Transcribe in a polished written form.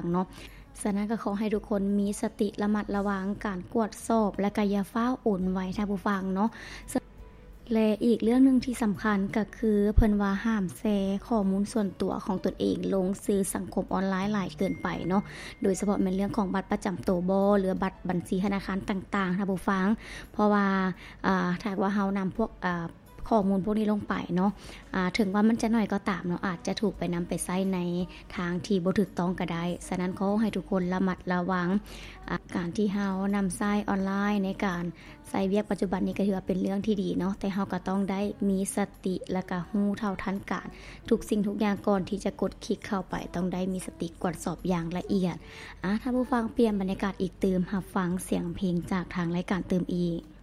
เนาะฉะนั้นก็ขอให้ทุกคนมีสติระมัดระวังการกวดสอบและก็อย่าฟ้าวโอนไว้ท่านผู้ฟังเนาะและอีกเรื่องนึงที่สำคัญก็คือเพิ่นว่าห้ามแชร์ข้อมูลส่วนตัวของตนเองลงสื่อสังคมออนไลน์หลายเกินไปเนาะโดยเฉพาะในเรื่องของบัตรประจำตัวบ่หรือบัตรบัญชีธนาคารต่างๆท่านผู้ฟังเพราะว่าถ้าว่าเฮานำพวกข้อมูลพวกนี้ลงไปเนาะถึงว่ามันจะน้อยก็ตามเนาะอาจจะถูกไปนำไปใช้ในทางที่บ่ถูกต้องก็ได้ฉะนั้นขอให้ทุกคนระมัดระวังการที่เฮานำใช้ออนไลน์ในการใช้เวียกปัจจุบันนี้ก็ถือว่าเป็นเรื่องที่ดีเนาะแต่เฮาก็ต้องได้มีสติและก็รู้เท่าทันการทุกสิ่งทุกอย่างก่อนที่จะกดคลิกเข้าไปต้องได้มีสติตรวจสอบอย่างละเอียดถ้าผู้ฟังเปลี่ยนบรรยากาศอีกตื่มรับฟังเสียงเพลงจากทางรายการตื่มอีก